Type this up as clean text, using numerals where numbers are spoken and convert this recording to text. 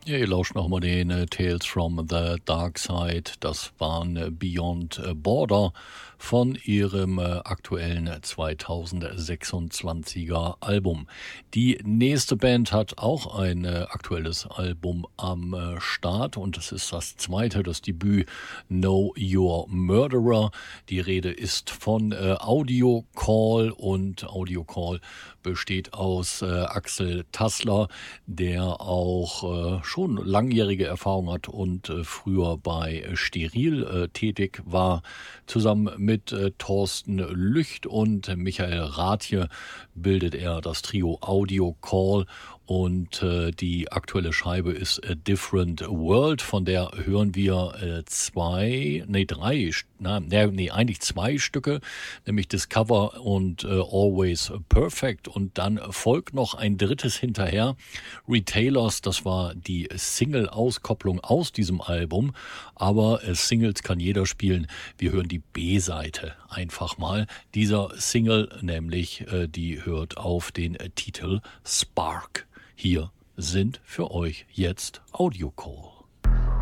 Ja, ihr lauscht nochmal den Tales from the Dark Side. Das waren Beyond Border von ihrem aktuellen 2026er Album. Die nächste Band hat auch ein aktuelles Album am Start und das ist das zweite, das Debüt Know Your Murderer. Die Rede ist von Audio Call und Audio Call besteht aus Axel Tassler, der auch schon langjährige Erfahrung hat und früher bei Steril tätig war. Zusammen mit Thorsten Lücht und Michael Rathje bildet er das Trio Audio Call und die aktuelle Scheibe ist A Different World, von der hören wir eigentlich zwei Stücke, nämlich Discover und Always Perfect und dann folgt noch ein drittes hinterher, Retailers, das war die Single-Auskopplung aus diesem Album, aber Singles kann jeder spielen. Wir hören die B-Seite einfach mal dieser Single, nämlich die hört auf den Titel Spark. Hier sind für euch jetzt Audio Call.